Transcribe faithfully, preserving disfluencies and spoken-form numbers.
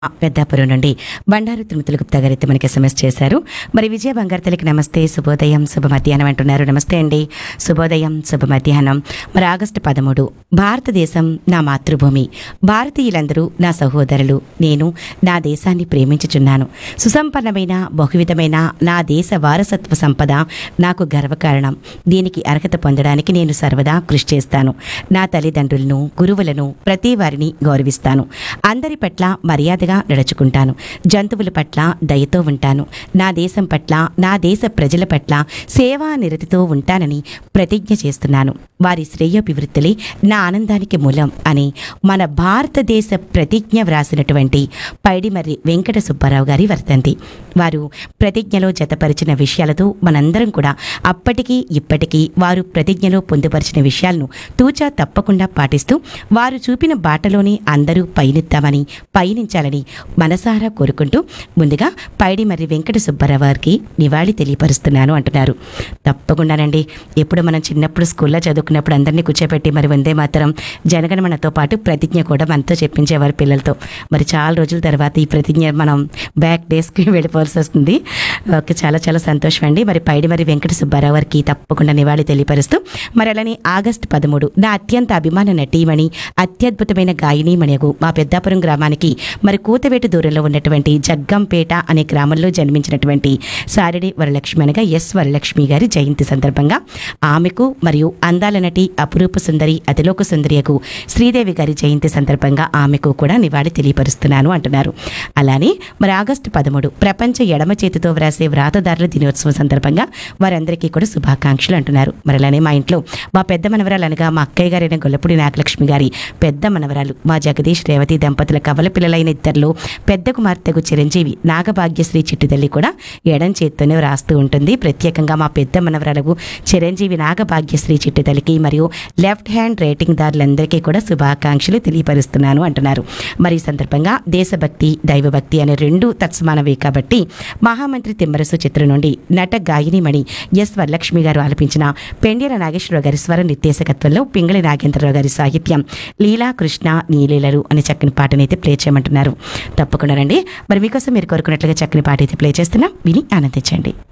ఆ, పెద్దాపురం నుండి బండారు తిరుమతుల గుప్తా గారు అయితే మనకి ఎస్ఎంఎస్ చేశారు. మరి విజయ బంగారు తల్లికి నమస్తే, శుభోదయం, శుభ మధ్యాహ్నం అంటున్నారు. నమస్తే అండి, శుభోదయం, శుభ మధ్యాహ్నం. మరి ఆగస్టు పదమూడు, భారతదేశం నా మాతృభూమి, భారతీయులందరూ నా సహోదరులు, నేను నా దేశాన్ని ప్రేమించుచున్నాను. సుసంపన్నమైన బహువిధమైన నా దేశ వారసత్వ సంపద నాకు గర్వకారణం. దీనికి అర్హత పొందడానికి నేను సర్వదా కృషి చేస్తాను. నా తల్లిదండ్రులను, గురువులను, ప్రతి వారిని గౌరవిస్తాను. అందరి పట్ల మర్యాదగా నడుచుకుంటాను. జంతువుల పట్ల దయతో ఉంటాను. నా దేశం పట్ల, నా దేశ ప్రజల పట్ల సేవా నిరతితో ఉంటానని ప్రతిజ్ఞ చేస్తున్నాను. వారి శ్రేయోభివృద్ధులే నా ఆనందానికి మూలం అని మన భారతదేశ ప్రతిజ్ఞ వ్రాసినటువంటి పైడిమర్రి వెంకట సుబ్బారావు గారి వర్ధంతి. వారు ప్రతిజ్ఞలో జతపరిచిన విషయాలతో మనందరం కూడా అప్పటికీ ఇప్పటికీ వారు ప్రతిజ్ఞలో పొందుపరిచిన విషయాలను తూచా తప్పకుండా పాటిస్తూ వారు చూపిన బాటలోనే అందరూ పయనిద్దామని, పయనించాలని మనసారా కోరుకుంటూ ముందుగా పైడిమర్రి వెంకట సుబ్బారావు గారికి నివాళి తెలియపరుస్తున్నాను అంటున్నారు. తప్పకుండానండి. ఎప్పుడు మనం చిన్నప్పుడు స్కూల్లో చదువుకున్నప్పుడు అందరినీ కూర్చోబెట్టి మరి వందే మాతరం, జనగణమనతో పాటు ప్రతిజ్ఞ కూడా మనతో చెప్పించేవారు పిల్లలతో. మరి చాలా రోజుల తర్వాత ఈ ప్రతిజ్ఞ మనం బ్యాక్ డేస్కి వెళ్ళిపోవాల్సి వస్తుంది. ఓకే, చాలా చాలా సంతోషం అండి. మరి పైడిమర్రి వెంకట సుబ్బారావు గారికి తప్పకుండా నివాళి తెలియపరుస్తూ మరి అలానే ఆగస్టు పదమూడు నా అత్యంత అభిమాన నటీమణి, అత్యద్భుతమైన గాయనీమణియగు మా పెద్దాపురం గ్రామానికి మరి కూతవేటు దూరంలో ఉన్నటువంటి జగ్గంపేట అనే గ్రామంలో జన్మించినటువంటి సారిడి వరలక్ష్మి అనగా ఎస్ వరలక్ష్మి గారి జయంతి సందర్భంగా ఆమెకు మరియు అందాల నటి, అపురూప సుందరి, అతిలోక సుందరియకు శ్రీదేవి గారి జయంతి సందర్భంగా ఆమెకు కూడా నివాళి తెలియపరుస్తున్నాను అంటున్నారు. అలానే మరి ఆగస్టు పదమూడు ప్రపంచ ఎడమ చేతితో వ్రాసే వ్రాతదారుల దినోత్సవం సందర్భంగా వారందరికీ కూడా శుభాకాంక్షలు అంటున్నారు. మరి అలానే మా ఇంట్లో మా పెద్ద మనవరాలు అనగా మా అక్కయ్య గారైన గొల్లపూడి నాగలక్ష్మి గారి పెద్ద మనవరాలు మా జగదీష్ రేవతి దంపతుల కవల పిల్లలైన ఇద్దరిలో పెద్ద కుమార్తెకు చిరంజీవి నాగభాగ్యశ్రీ చిట్టుతల్లి కూడా ఎడం చేత్తోనే వ్రాస్తూ ఉంటుంది. ప్రత్యేకంగా మా పెద్ద మనవరాలకు చిరంజీవి నాగభాగ్యశ్రీ చిట్టుతల్లికి మరియు లెఫ్ట్ హ్యాండ్ రేటింగ్ దారులందరికీ కూడా శుభాకాంక్షలు తెలియపరుస్తున్నాను అంటున్నారు. మరి ఈ సందర్భంగా దేశభక్తి, దైవభక్తి అనే రెండు తత్సమానవే కాబట్టి మహామంత్రి తిమ్మరసు చిత్రం నుండి నట గాయనిమణి ఎస్ వరలక్ష్మి గారు ఆలపించిన పెండ్యాల నాగేశ్వరరావు గారి స్వర నిర్దేశకత్వంలో పింగళి నాగేంద్రరావు గారి సాహిత్యం లీలా కృష్ణ నీలీలలు అనే చక్కని పాటనైతే ప్లే చేయమంటున్నారు. తప్పకుండా రండి. మరి మీకోసం మీరు కోరుకున్నట్లుగా చక్కని పాట అయితే ప్లే చేస్తున్నాం, విని ఆనందించండి.